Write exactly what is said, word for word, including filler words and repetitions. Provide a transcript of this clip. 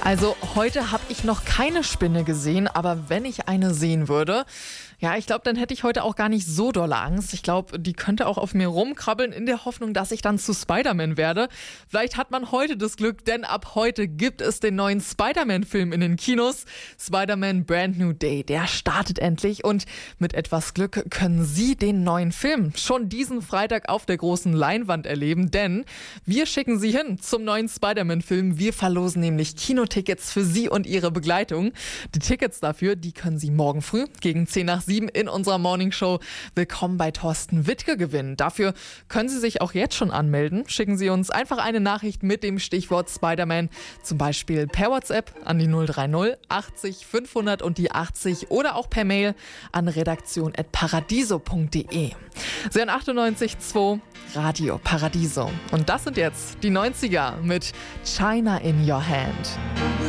Also heute habe ich noch keine Spinne gesehen, aber wenn ich eine sehen würde, ja, ich glaube, dann hätte ich heute auch gar nicht so dolle Angst. Ich glaube, die könnte auch auf mir rumkrabbeln in der Hoffnung, dass ich dann zu Spider-Man werde. Vielleicht hat man heute das Glück, denn ab heute gibt es den neuen Spider-Man-Film in den Kinos. Spider-Man Brand New Day, der startet endlich und mit etwas Glück können Sie den neuen Film schon diesen Freitag auf der großen Leinwand erleben, denn wir schicken Sie hin zum neuen Spider-Man-Film. Wir verlosen nämlich Kinotickets für Sie und Ihre Begleitung. Die Tickets dafür, die können Sie morgen früh gegen zehn nach sieben in unserer Morningshow Willkommen bei Thorsten Wittke gewinnen. Dafür können Sie sich auch jetzt schon anmelden. Schicken Sie uns einfach eine Nachricht mit dem Stichwort Spider-Man, zum Beispiel per WhatsApp an die null drei null achtzig fünfhundert und die achtzig oder auch per Mail an redaktion at paradiso punkt de. Sie hören achtundneunzig Komma zwei Radio Paradiso. Und das sind jetzt die neunziger mit China in Your Hand.